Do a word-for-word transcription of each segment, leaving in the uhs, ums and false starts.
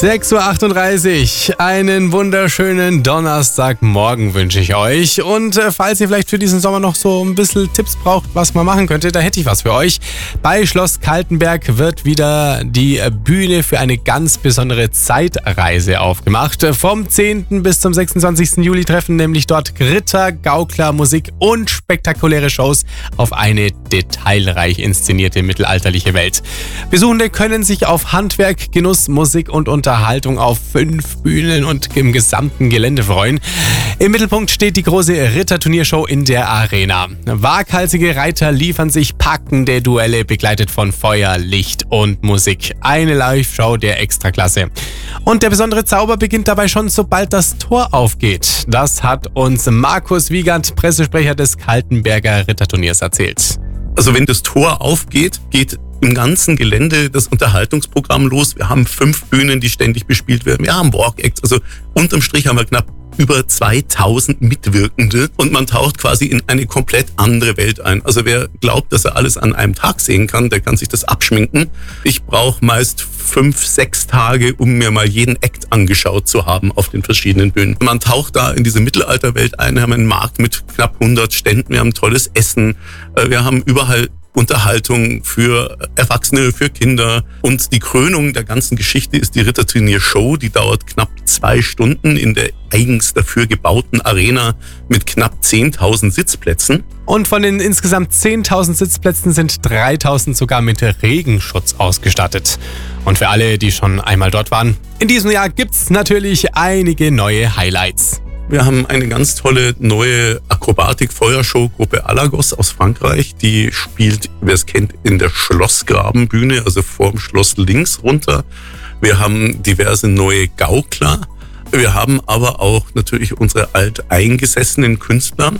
sechs Uhr achtunddreißig, einen wunderschönen Donnerstagmorgen wünsche ich euch. Und äh, falls ihr vielleicht für diesen Sommer noch so ein bisschen Tipps braucht, was man machen könnte, da hätte ich was für euch. Bei Schloss Kaltenberg wird wieder die Bühne für eine ganz besondere Zeitreise aufgemacht. Vom zehnten bis zum sechsundzwanzigsten Juli treffen nämlich dort Ritter, Gaukler, Musik und spektakuläre Shows auf eine detailreich inszenierte mittelalterliche Welt. Besuchende können sich auf Handwerk, Genuss, Musik und Unterhaltung auf fünf Bühnen und im gesamten Gelände freuen. Im Mittelpunkt steht die große Ritterturniershow in der Arena. Waghalsige Reiter liefern sich packende Duelle, begleitet von Feuer, Licht und Musik. Eine Live-Show der Extraklasse. Und der besondere Zauber beginnt dabei schon, sobald das Tor aufgeht. Das hat uns Markus Wiegand, Pressesprecher des Kaltenberger Ritterturniers, erzählt. Also wenn das Tor aufgeht, geht im ganzen Gelände das Unterhaltungsprogramm los. Wir haben fünf Bühnen, die ständig bespielt werden. Wir haben Walk-Acts. Also unterm Strich haben wir knapp über zweitausend Mitwirkende und man taucht quasi in eine komplett andere Welt ein. Also wer glaubt, dass er alles an einem Tag sehen kann, der kann sich das abschminken. Ich brauche meist fünf, sechs Tage, um mir mal jeden Act angeschaut zu haben auf den verschiedenen Bühnen. Man taucht da in diese Mittelalterwelt ein, wir haben einen Markt mit knapp hundert Ständen, wir haben tolles Essen, wir haben überall Unterhaltung für Erwachsene, für Kinder. Und die Krönung der ganzen Geschichte ist die Ritterturnier-Show. Die dauert knapp zwei Stunden in der eigens dafür gebauten Arena mit knapp zehntausend Sitzplätzen. Und von den insgesamt zehntausend Sitzplätzen sind dreitausend sogar mit Regenschutz ausgestattet. Und für alle, die schon einmal dort waren, in diesem Jahr gibt's natürlich einige neue Highlights. Wir haben eine ganz tolle neue Akrobatik-Feuershow-Gruppe Alagos aus Frankreich. Die spielt, wer es kennt, in der Schlossgrabenbühne, also vorm Schloss links runter. Wir haben diverse neue Gaukler. Wir haben aber auch natürlich unsere alteingesessenen Künstler,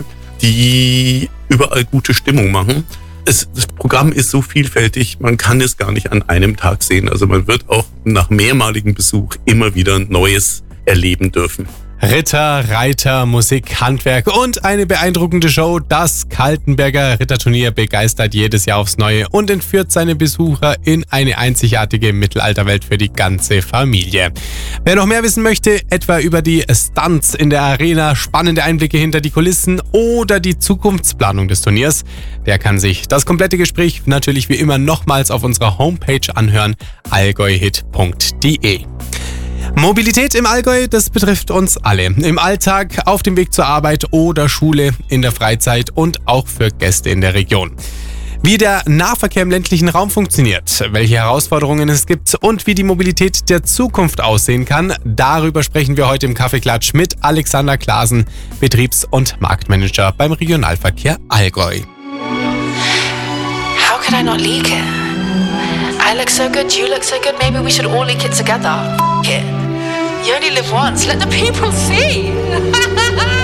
die überall gute Stimmung machen. Es, das Programm ist so vielfältig, man kann es gar nicht an einem Tag sehen. Also man wird auch nach mehrmaligem Besuch immer wieder Neues erleben dürfen. Ritter, Reiter, Musik, Handwerk und eine beeindruckende Show. Das Kaltenberger Ritterturnier begeistert jedes Jahr aufs Neue und entführt seine Besucher in eine einzigartige Mittelalterwelt für die ganze Familie. Wer noch mehr wissen möchte, etwa über die Stunts in der Arena, spannende Einblicke hinter die Kulissen oder die Zukunftsplanung des Turniers, der kann sich das komplette Gespräch natürlich wie immer nochmals auf unserer Homepage anhören, allgäuhit punkt de. Mobilität im Allgäu, das betrifft uns alle. Im Alltag, auf dem Weg zur Arbeit oder Schule, in der Freizeit und auch für Gäste in der Region. Wie der Nahverkehr im ländlichen Raum funktioniert, welche Herausforderungen es gibt und wie die Mobilität der Zukunft aussehen kann, darüber sprechen wir heute im Kaffeeklatsch mit Alexander Klasen, Betriebs- und Marktmanager beim Regionalverkehr Allgäu. How could I not leak it? I look so good, you look so good, maybe we should all leak it together. F*** it. You only live once, let the people see.